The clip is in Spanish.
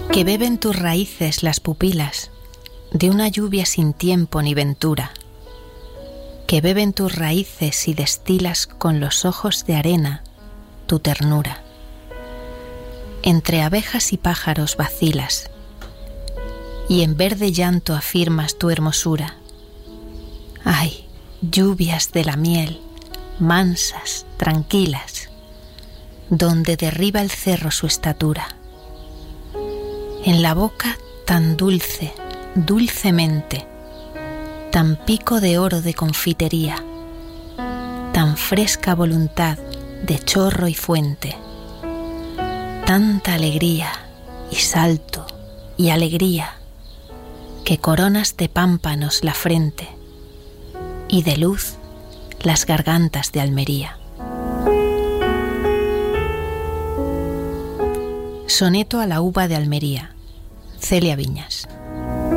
Que beben tus raíces las pupilas de una lluvia sin tiempo ni ventura, que beben tus raíces y destilas con los ojos de arena tu ternura. Entre abejas y pájaros vacilas, y en verde llanto afirmas tu hermosura. Ay, lluvias de la miel, mansas, tranquilas, donde derriba el cerro su estatura. En la boca tan dulce, dulcemente, tan pico de oro de confitería, tan fresca voluntad de chorro y fuente, tanta alegría y salto y alegría, que coronas de pámpanos la frente y de luz las gargantas de Almería. Soneto a la uva de Almería, Celia Viñas.